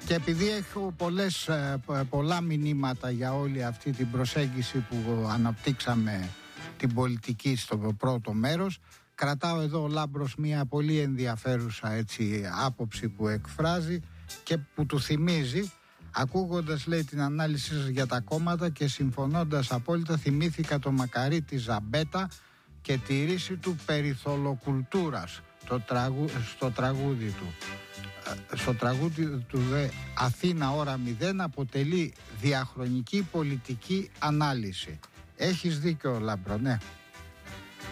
Και επειδή έχω πολλά μηνύματα για όλη αυτή την προσέγγιση που αναπτύξαμε την πολιτική στο πρώτο μέρος, κρατάω εδώ ο Λάμπρος μια πολύ ενδιαφέρουσα άποψη που εκφράζει και που του θυμίζει. Ακούγοντας, λέει, την ανάλυση σας για τα κόμματα και συμφωνώντας απόλυτα, θυμήθηκα το Μακαρίτη Ζαμπέτα και τη ρίση του περί θολοκουλτούρας στο τραγούδι του. Στο τραγούδι του Αθήνα ώρα 0 αποτελεί διαχρονική πολιτική ανάλυση. Έχεις δίκιο, Λάμπρο, ναι.